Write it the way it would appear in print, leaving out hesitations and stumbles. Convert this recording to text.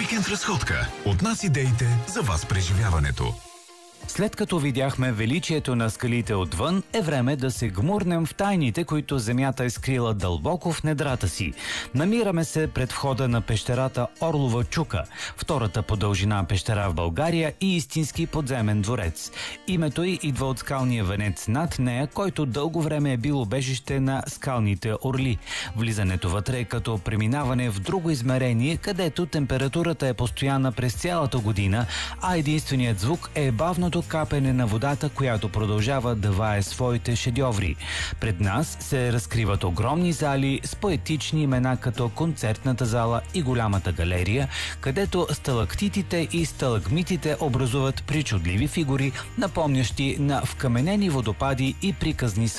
Уикенд разходка. От нас идеите за вас преживяването. След като видяхме величието на скалите отвън, е време да се гмурнем в тайните, които земята е скрила дълбоко в недрата си. Намираме се пред входа на пещерата Орлова чука, втората по дължина пещера в България и истински подземен дворец. Името й идва от скалния венец над нея, който дълго време е бил убежище на скалните орли. Влизането вътре е като преминаване в друго измерение, където температурата е постоянна през цялата година, а единственият звук е бавното капене на водата, която продължава да вае своите шедьоври. Пред нас се разкриват огромни зали с поетични имена като концертната зала и голямата галерия, където сталактитите и сталагмитите образуват причудливи фигури, напомнящи на вкаменени водопади и приказни